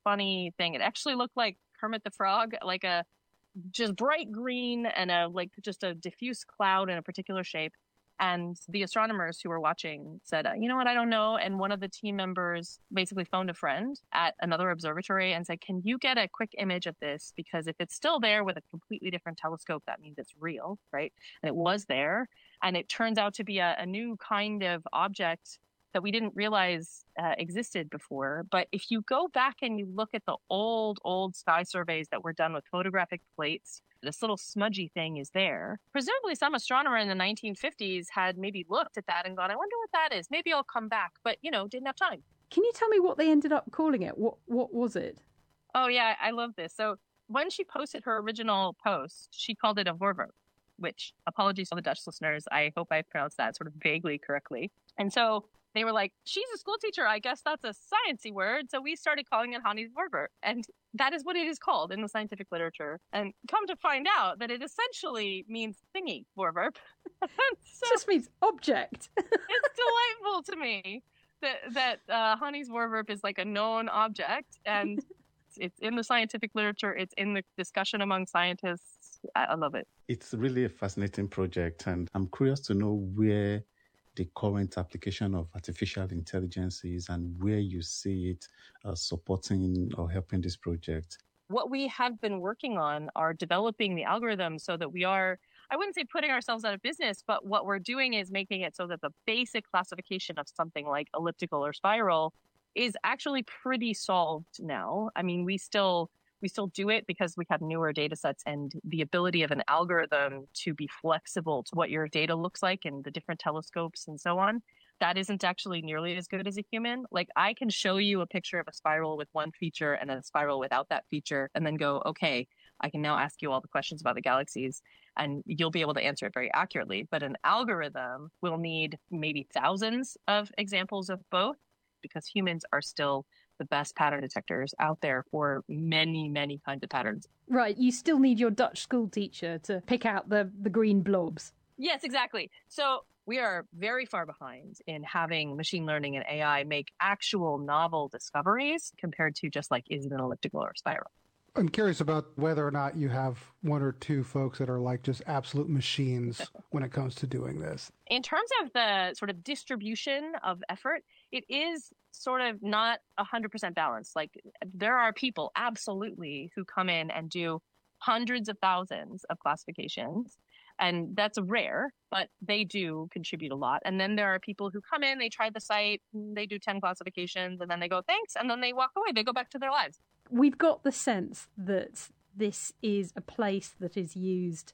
funny thing. It actually looked like Kermit the Frog, like a just bright green and just a diffuse cloud in a particular shape. And the astronomers who were watching said, you know what, I don't know. And one of the team members basically phoned a friend at another observatory and said, can you get a quick image of this? Because if it's still there with a completely different telescope, that means it's real, right? And it was there. And it turns out to be a new kind of object that we didn't realize existed before. But if you go back and you look at the old sky surveys that were done with photographic plates, this little smudgy thing is there. Presumably some astronomer in the 1950s had maybe looked at that and gone, I wonder what that is. Maybe I'll come back. But, didn't have time. Can you tell me what they ended up calling it? What was it? Oh, yeah, I love this. So when she posted her original post, she called it a Voorwerp, which, apologies to the Dutch listeners, I hope I pronounced that sort of vaguely correctly. And so they were like, she's a school teacher. I guess that's a sciencey word. So we started calling it Hannies Voorwerp. And that is what it is called in the scientific literature. And come to find out that it essentially means thingy Voorwerp. So, it just means object. It's delightful to me that Hannies Voorwerp is like a known object. And it's in the scientific literature. It's in the discussion among scientists. I love it. It's really a fascinating project. And I'm curious to know where the current application of artificial intelligence is and where you see it supporting or helping this project. What we have been working on are developing the algorithm so that we are, I wouldn't say putting ourselves out of business, but what we're doing is making it so that the basic classification of something like elliptical or spiral is actually pretty solved now. I mean, we still do it because we have newer data sets, and the ability of an algorithm to be flexible to what your data looks like and the different telescopes and so on, that isn't actually nearly as good as a human. Like, I can show you a picture of a spiral with one feature and a spiral without that feature and then go, okay, I can now ask you all the questions about the galaxies and you'll be able to answer it very accurately. But an algorithm will need maybe thousands of examples of both, because humans are still the best pattern detectors out there for many, many kinds of patterns. Right. You still need your Dutch school teacher to pick out the green blobs. Yes, exactly. So we are very far behind in having machine learning and AI make actual novel discoveries compared to just like, is it an elliptical or spiral? I'm curious about whether or not you have one or two folks that are like just absolute machines when it comes to doing this. In terms of the sort of distribution of effort, it is sort of not 100% balanced. Like, there are people absolutely who come in and do hundreds of thousands of classifications. And that's rare, but they do contribute a lot. And then there are people who come in, they try the site, they do 10 classifications, and then they go, thanks, and then they walk away. They go back to their lives. We've got the sense that this is a place that is used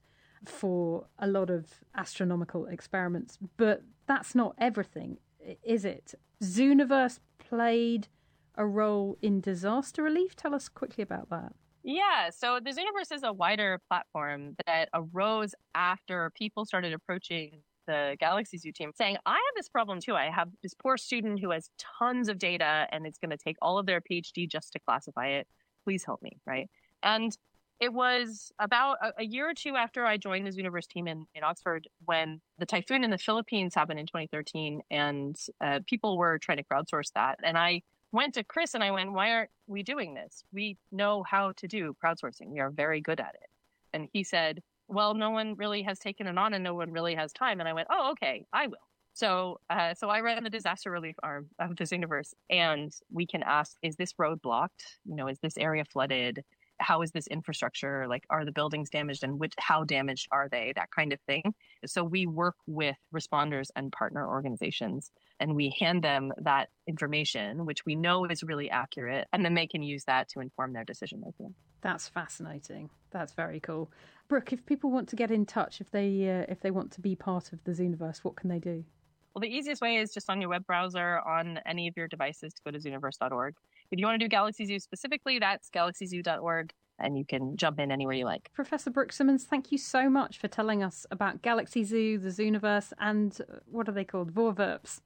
for a lot of astronomical experiments, but that's not everything, is it? Zooniverse played a role in disaster relief. Tell us quickly about that. Yeah, so the Zooniverse is a wider platform that arose after people started approaching the Galaxy Zoo team saying, I have this problem too. I have this poor student who has tons of data and it's going to take all of their PhD just to classify it. Please help me, right? And it was about a year or two after I joined the Zooniverse team in Oxford when the typhoon in the Philippines happened in 2013, and people were trying to crowdsource that. And I went to Chris and I went, why aren't we doing this? We know how to do crowdsourcing. We are very good at it. And he said, well, no one really has taken it on and no one really has time. And I went, oh, okay, I will. So I ran the disaster relief arm of the Zooniverse, and we can ask, is this road blocked? Is this area flooded? How is this infrastructure? Like, are the buildings damaged, and how damaged are they? That kind of thing. So we work with responders and partner organizations, and we hand them that information, which we know is really accurate, and then they can use that to inform their decision making. That's fascinating. That's very cool. Brooke, if people want to get in touch, if they want to be part of the Zooniverse, what can they do? Well, the easiest way is just on your web browser on any of your devices to go to zooniverse.org. If you want to do Galaxy Zoo specifically, that's galaxyzoo.org, and you can jump in anywhere you like. Professor Brooke Simmons, thank you so much for telling us about Galaxy Zoo, the Zooniverse, and what are they called? Voorwerps.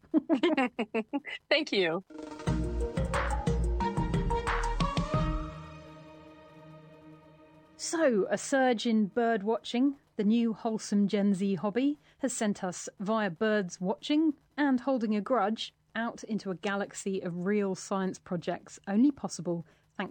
Thank you. So, a surge in bird watching, the new wholesome Gen Z hobby, has sent us via birds watching and holding a grudge out into a galaxy of real science projects only possible